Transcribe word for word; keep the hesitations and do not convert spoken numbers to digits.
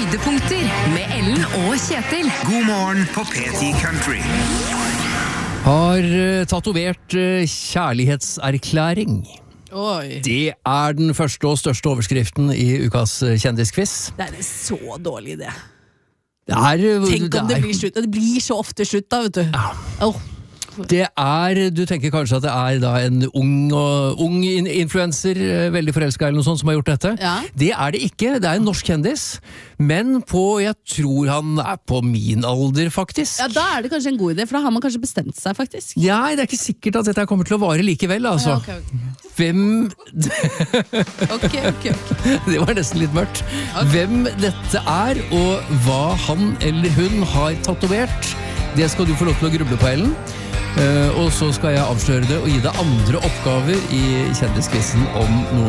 Høydepunkter med Ellen og Kjetil. God morgen på P ti Country. Har uh, tatovert uh, kjærlighetserklæring. Oi. Det er den første og største overskriften i ukas uh, kjendisquiz. Det er en så dårlig idé. Det er, uh, Tenk om det, er, blir slutt. Det blir så ofte slutt da, vet du. Ja. Oh. Det er, du tenker kanskje at det er da en ung, og, ung in influencer, veldig forelsket eller noe sånt, som har gjort dette. Ja. Det er det ikke, det er en norsk kjendis, men på, jeg tror han er på min alder faktisk. Ja, da er det kanskje en god idé, for da har man kanskje bestemt seg faktisk. Ja, det er ikke sikkert at dette kommer til å vare likevel, altså. Ja, okay, okay. Hvem... ok, ok, ok. Det var nesten litt mørkt. Okay. Hvem dette er, og hva han eller hun har tatovert, det skal du få lov til å gruble på, Ellen. Uh, og så skal jeg avsløre det og gi deg andre oppgaver i kjendisquizen om noen